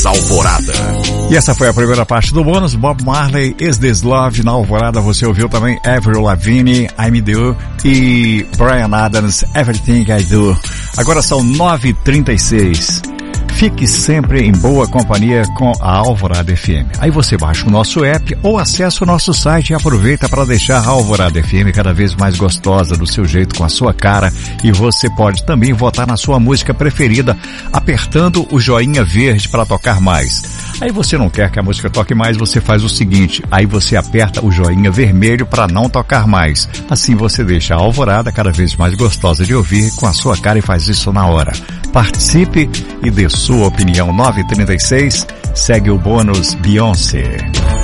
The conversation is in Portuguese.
Alvorada. E essa foi a primeira parte do bônus. Bob Marley, Is This Love. Na Alvorada você ouviu também Avril Lavigne, I'm Do, e Bryan Adams, Everything I Do. Agora são 9h36. Fique sempre em boa companhia com a Alvorada FM. Aí você baixa o nosso app ou acessa o nosso site e aproveita para deixar a Alvorada FM cada vez mais gostosa, do seu jeito, com a sua cara. E você pode também votar na sua música preferida, apertando o joinha verde para tocar mais. Aí você não quer que a música toque mais, você faz o seguinte, aí você aperta o joinha vermelho para não tocar mais. Assim você deixa a Alvorada cada vez mais gostosa de ouvir com a sua cara e faz isso na hora. Participe e dê sua opinião. 9h36, segue o bônus Beyoncé.